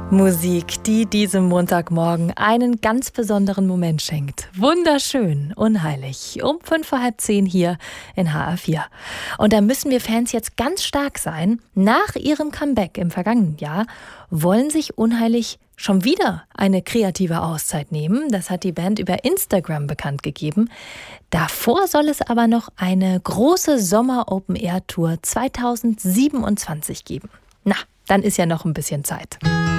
Musik, die diesem Montagmorgen einen ganz besonderen Moment schenkt. Wunderschön, unheilig. Um 5:30 hier in HR4. Und da müssen wir Fans jetzt ganz stark sein. Nach ihrem Comeback im vergangenen Jahr wollen sich Unheilig schon wieder eine kreative Auszeit nehmen. Das hat die Band über Instagram bekannt gegeben. Davor soll es aber noch eine große Sommer-Open-Air-Tour 2027 geben. Na, dann ist ja noch ein bisschen Zeit.